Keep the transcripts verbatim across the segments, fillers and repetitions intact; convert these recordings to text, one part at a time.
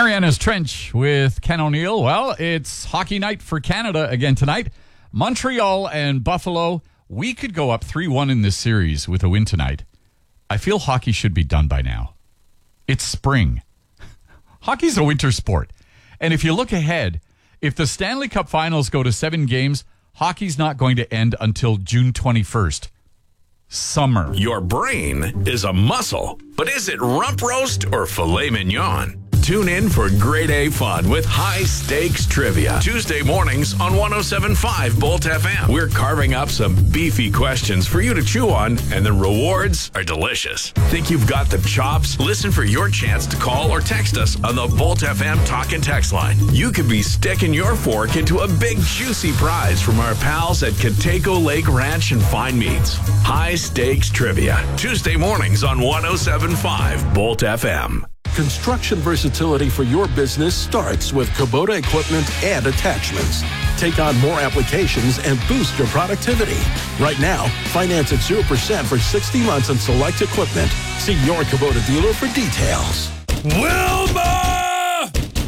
Mariana's Trench with Ken O'Neill. Well, it's hockey night for Canada again tonight. Montreal and Buffalo. We could go up three one in this series with a win tonight. I feel hockey should be done by now. It's spring. Hockey's a winter sport. And if you look ahead, if the Stanley Cup Finals go to seven games, hockey's not going to end until June twenty-first. Summer. Your brain is a muscle, but is it rump roast or filet mignon? Tune in for grade A fun with high stakes trivia. Tuesday mornings on one oh seven point five Bolt F M. We're carving up some beefy questions for you to chew on, and the rewards are delicious. Think you've got the chops? Listen for your chance to call or text us on the Bolt F M talk and text line. You could be sticking your fork into a big juicy prize from our pals at Coteco Lake Ranch and Fine Meats. High stakes trivia. Tuesday mornings on one oh seven point five Bolt F M. Construction versatility for your business starts with Kubota equipment and attachments. Take on more applications and boost your productivity. Right now, finance at zero percent for sixty months on select equipment. See your Kubota dealer for details. Wilma!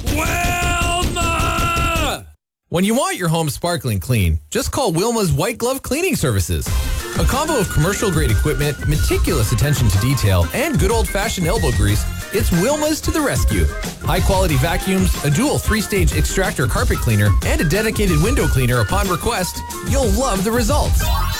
Wilma! When you want your home sparkling clean, just call Wilma's White Glove Cleaning Services. A combo of commercial-grade equipment, meticulous attention to detail, and good old-fashioned elbow grease, it's Wilma's to the rescue. High-quality vacuums, a dual three-stage extractor carpet cleaner, and a dedicated window cleaner upon request. You'll love the results.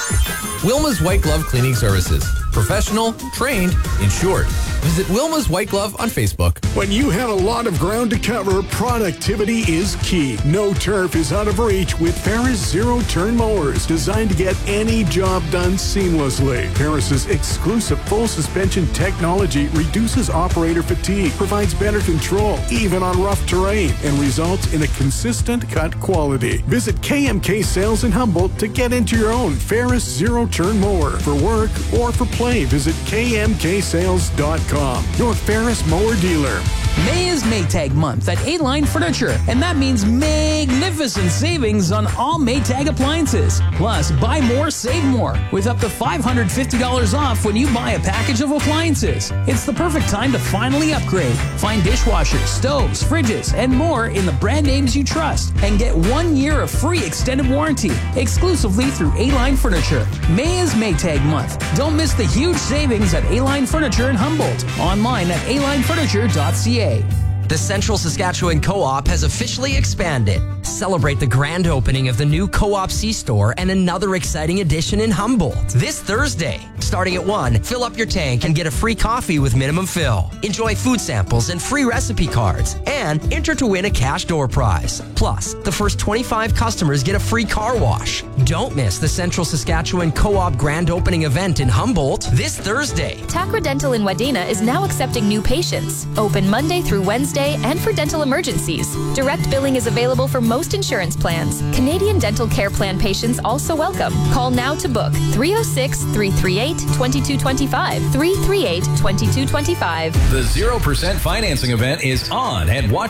Wilma's White Glove Cleaning Services. Professional, trained, insured. Visit Wilma's White Glove on Facebook. When you have a lot of ground to cover, productivity is key. No turf is out of reach with Ferris zero-turn mowers, designed to get any job done seamlessly. Ferris's exclusive full suspension technology reduces operator fatigue, provides better control, even on rough terrain, and results in a consistent cut quality. Visit K M K Sales in Humboldt to get into your own Ferris zero-turn mower. For work or for play, visit K M K sales dot com. Your Ferris mower dealer. May is Maytag month at A-Line Furniture, and that means magnificent savings on all Maytag appliances. Plus, buy more, save more, with up to five hundred fifty dollars off when you buy a package of appliances. It's the perfect time to finally upgrade. Find dishwashers, stoves, fridges, and more in the brand names you trust, and get one year of free extended warranty exclusively through A-Line Furniture. May is Maytag month. Don't miss the huge savings at A-Line Furniture in Humboldt. Online at a line furniture dot c a. The Central Saskatchewan Co-op has officially expanded. Celebrate the grand opening of the new Co-op C-Store and another exciting addition in Humboldt. This Thursday, starting at one, fill up your tank and get a free coffee with minimum fill. Enjoy food samples and free recipe cards. And enter to win a cash door prize. Plus, the first twenty-five customers get a free car wash. Don't miss the Central Saskatchewan Co-op grand opening event in Humboldt this Thursday. Tacra Dental in Wadena is now accepting new patients. Open Monday through Wednesday and for dental emergencies. Direct billing is available for most insurance plans. Canadian Dental Care Plan patients also welcome. Call now to book three oh six, three three eight, two two two five, three three eight, two two two five. The zero percent financing event is on at Watch